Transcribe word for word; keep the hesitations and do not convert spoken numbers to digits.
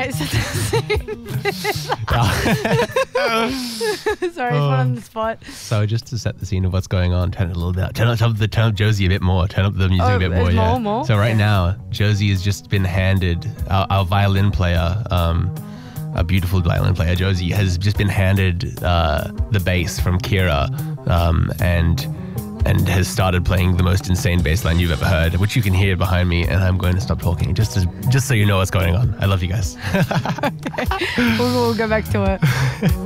right, set the scene. Sorry, oh. Put on the spot. So just to set the scene of what's going on, turn it a little bit. Turn up, turn up, the, turn up Josie a bit more. Turn up the music oh, a bit more. Yeah. More, more? So right yeah. now, Josie has just been handed our, our violin player. Um, a beautiful violin player, Josie, has just been handed uh, the bass from Kira, um, and. and has started playing the most insane bass line you've ever heard, which you can hear behind me, and I'm going to stop talking just as, just so you know what's going on. I love you guys. Okay. we'll, we'll go back to it.